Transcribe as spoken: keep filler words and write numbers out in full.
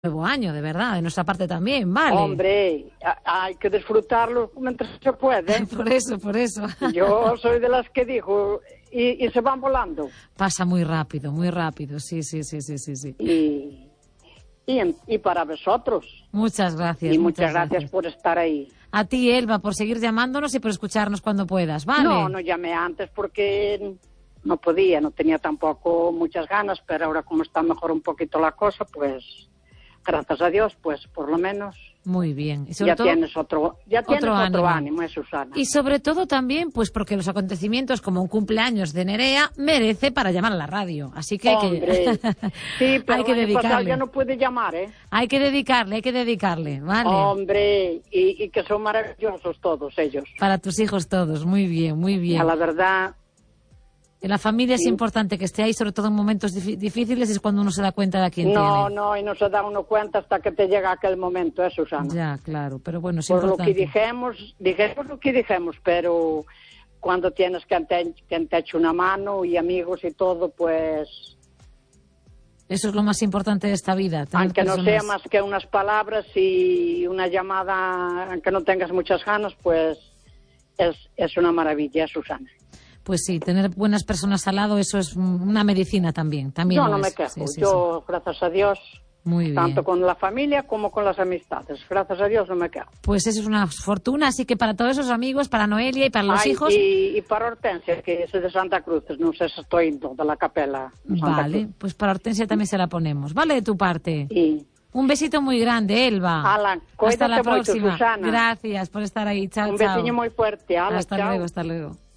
nuevo año, de verdad, de nuestra parte también, ¿vale? Hombre, hay que disfrutarlo mientras se puede. Por eso, por eso. Yo soy de las que dijo, y, y se van volando. Pasa muy rápido, muy rápido, sí, sí, sí, sí, sí. sí. Y, y, y para vosotros. Muchas gracias. Y muchas, muchas gracias, gracias por estar ahí. A ti, Elba, por seguir llamándonos y por escucharnos cuando puedas, ¿vale? No, no llamé antes porque no podía, no tenía tampoco muchas ganas, pero ahora como está mejor un poquito la cosa, pues gracias a Dios, pues por lo menos muy bien. Y sobre ya todo, tienes otro, ya tienes otro, otro ánimo. ánimo, eh, Susana. Y sobre todo también, pues porque los acontecimientos como un cumpleaños de Nerea merece para llamar a la radio. Así que hay Hombre, que, sí, pero hay que el año pasado dedicarle. ya no puede llamar, ¿eh? Hay que dedicarle, hay que dedicarle, ¿vale? Hombre, y, y que son maravillosos todos ellos. Para tus hijos todos, muy bien, muy bien. A la verdad. La familia sí. Es importante que esté ahí, sobre todo en momentos difíciles, es cuando uno se da cuenta de a quién no, tiene. No, no, y no se da uno cuenta hasta que te llega aquel momento, ¿eh, Susana? Ya, claro, pero bueno, es Por importante. lo que dijimos, dijimos lo que dijimos, pero cuando tienes que te, que te eche una mano y amigos y todo, pues... Eso es lo más importante de esta vida. Aunque personas... no sea más que unas palabras y una llamada, aunque no tengas muchas ganas, pues es, es una maravilla, Susana. Pues sí, tener buenas personas al lado, eso es una medicina también. también Yo no es. me quejo, sí, sí, yo, sí. gracias a Dios, muy bien. Tanto con la familia como con las amistades. Gracias a Dios no me quejo. Pues eso es una fortuna, así que para todos esos amigos, para Noelia y para los Ay, hijos... Y, y para Hortensia, que es de Santa Cruz, no sé si estoy indo de la capela. Santa vale, Cruz. pues para Hortensia también se la ponemos. Vale, de tu parte. Y... Un besito muy grande, Elba. Alan, hasta la mucho, próxima. Susana. Gracias por estar ahí. Chao, Un chao. besiño muy fuerte. Ala, hasta chao. luego, hasta luego.